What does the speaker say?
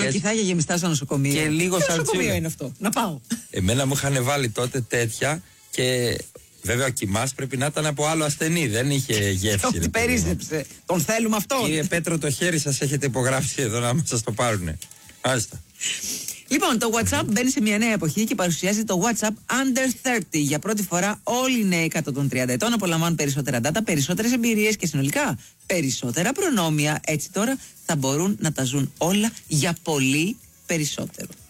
Κολοκυθάκια γεμιστά στο νοσοκομείο. Και λίγο τι σαν νοσοκομείο είναι αυτό, να πάω. Εμένα μου είχαν βάλει τότε τέτοια και βέβαια ο κοιμάς πρέπει να ήταν από άλλο ασθενή, δεν είχε γεύση. Τον περίζεψε. Τον θέλουμε αυτό. Κύριε Πέτρο, το χέρι σας έχετε υπογράψει εδώ να σας το πάρουνε. Άστα. Λοιπόν, το WhatsApp μπαίνει σε μια νέα εποχή και παρουσιάζει το WhatsApp Under 30. Για πρώτη φορά όλοι οι νέοι κάτω των 30 ετών απολαμβάνουν περισσότερα data, περισσότερες εμπειρίες και συνολικά περισσότερα προνόμια. Έτσι τώρα θα μπορούν να τα ζουν όλα για πολύ περισσότερο.